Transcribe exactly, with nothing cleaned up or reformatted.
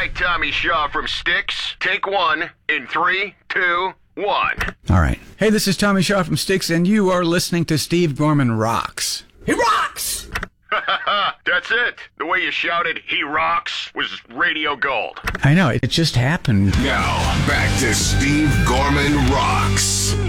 right, Tommy Shaw from Styx. Take one in three, two, one. All right. Hey, this is Tommy Shaw from Styx, and you are listening to Steve Gorman Rocks. He rocks! That's it. The way you shouted, he rocks, was radio gold. I know, it just happened. Now, back to Steve Gorman Rocks.